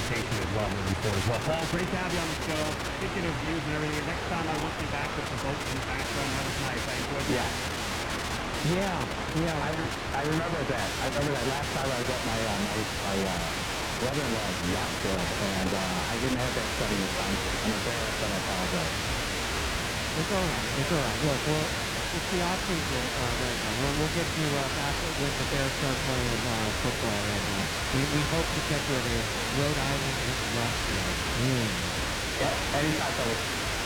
reputation as well moving forward as well. Paul, great to have you on the show. Thinking of views and everything. Next time I want you back with the boat in the background. That was nice. I enjoyed Yeah. that. Yeah, yeah, I remember that. I remember that last time I was at my brother-in-law's yacht club, and I didn't have that study this time. I'm embarrassed and I apologize. It's all right. It's all right. Look, it's the off season right now. We'll get you back when the Bears start playing football right now. We hope to catch you at a Rhode Island restaurant. Yeah, anytime, fellas.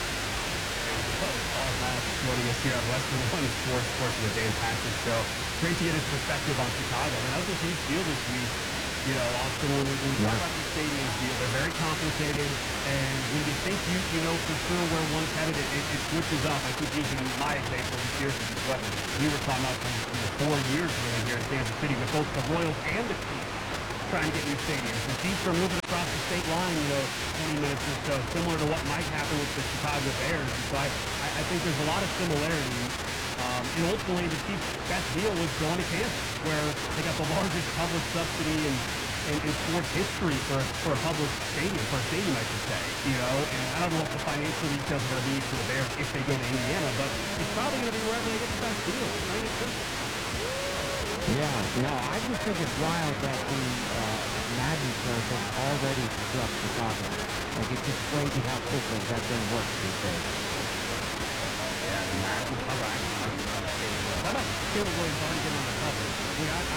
Paul Haas joining us here on Western One Sports with the Dan Patrick Show. Great to get his perspective on Chicago. And that was a huge deal this week. You know, Austin, when we talk about these stadiums deal, they're very complicated. And when you think you know for sure where one's headed, it switches up. I keep using my example this year because it's what we were talking about for 4 years really here in Kansas City with both the Royals and the Chiefs trying to get new stadiums. The Chiefs are moving across the state line, 20 minutes or so, similar to what might happen with the Chicago Bears. And so I think there's a lot of similarities. And ultimately, the Chiefs' best deal was going to Kansas, where they got the largest public subsidy in sports history for a public stadium, for a stadium, I should say. And I don't know what the financial details are going to be for the Bears if they go to Indiana, but it's probably going to be wherever they get the best deal. Plain and simple. Yeah, no, I just think it's wild that the Madden curve has already struck Chicago. Like, it's just crazy how quickly that thing works these days. Yeah, Madden, all right. How about Caleb Williams already getting on the cover? We got